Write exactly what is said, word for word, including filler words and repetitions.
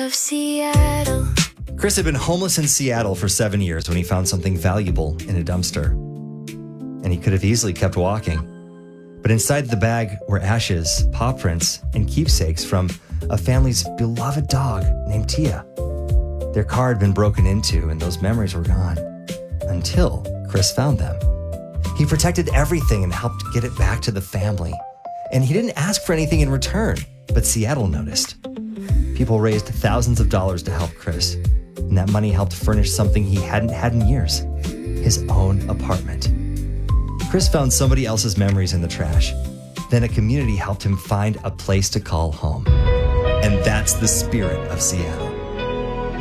of Seattle. Chris had been homeless in Seattle for seven years when he found something valuable in a dumpster. And he could have easily kept walking. But inside the bag were ashes, paw prints, and keepsakes from a family's beloved dog named Tia. Their car had been broken into and those memories were gone. Until Chris found them. He protected everything and helped get it back to the family. And he didn't ask for anything in return, but Seattle noticed. People raised thousands of dollars to help Chris, and that money helped furnish something he hadn't had in years, his own apartment. Chris found somebody else's memories in the trash. Then a community helped him find a place to call home. And that's the spirit of Seattle.